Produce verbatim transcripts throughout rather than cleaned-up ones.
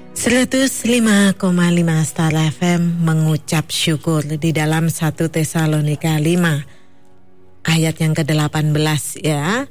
seratus lima koma lima Star F M mengucap syukur di dalam satu Tesalonika lima ayat yang kedelapan belas ya.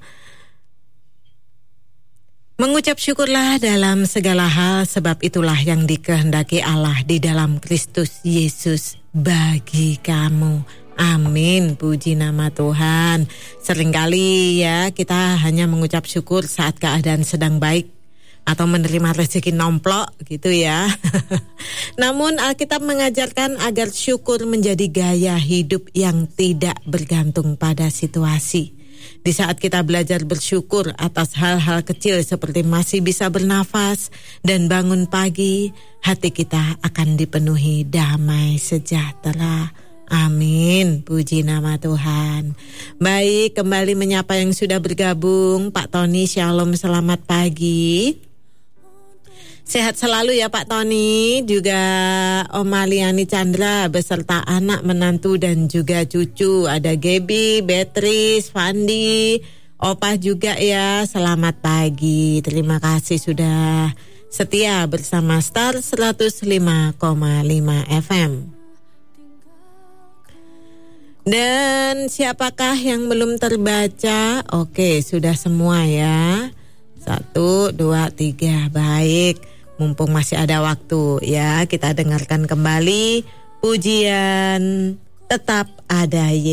Mengucap syukurlah dalam segala hal, sebab itulah yang dikehendaki Allah di dalam Kristus Yesus bagi kamu. Amin, puji nama Tuhan. Seringkali ya kita hanya mengucap syukur saat keadaan sedang baik atau menerima rezeki nomplok gitu ya. Namun Alkitab mengajarkan agar syukur menjadi gaya hidup yang tidak bergantung pada situasi. Di saat kita belajar bersyukur atas hal-hal kecil seperti masih bisa bernafas dan bangun pagi, hati kita akan dipenuhi damai sejahtera. Amin, puji nama Tuhan. Baik, kembali menyapa yang sudah bergabung. Pak Tony, shalom, selamat pagi. Sehat selalu ya Pak Tony, juga Oma Liani Chandra beserta anak, menantu dan juga cucu. Ada Gebi, Beatrice, Fandi, Opa juga ya. Selamat pagi, terima kasih sudah setia bersama Star seratus lima koma lima F M. Dan siapakah yang belum terbaca? Oke, sudah semua ya. Satu, dua, tiga, baik. Mumpung masih ada waktu ya, kita dengarkan kembali pujian Tetap Ada Yesus.